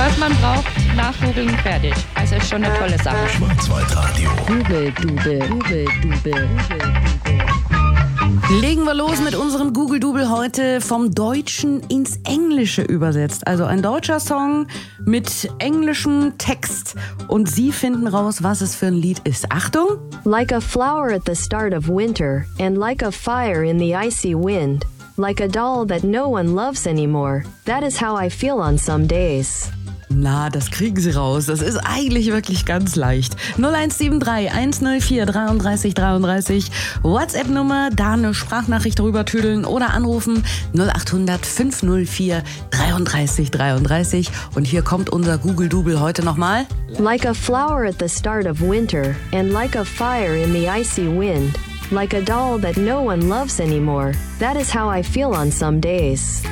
Was man braucht, nachgoogeln, fertig. Also ist schon eine tolle Sache. Schwarzwaldradio. Google-Dubel. Legen wir los mit unserem Google-Dubel heute vom Deutschen ins Englische übersetzt. Also ein deutscher Song mit englischem Text. Und Sie finden raus, was es für ein Lied ist. Achtung! Like a flower at the start of winter, and like a fire in the icy wind, like a doll that no one loves anymore. That is how I feel on some days. Na, das kriegen Sie raus. Das ist eigentlich wirklich ganz leicht. 0173 104 33 33. WhatsApp-Nummer, da eine Sprachnachricht drüber tüdeln oder anrufen 0800 504 33 33. Und hier kommt unser Google-Dubel heute nochmal. Like a flower at the start of winter, and like a fire in the icy wind, like a doll that no one loves anymore. That is how I feel on some days.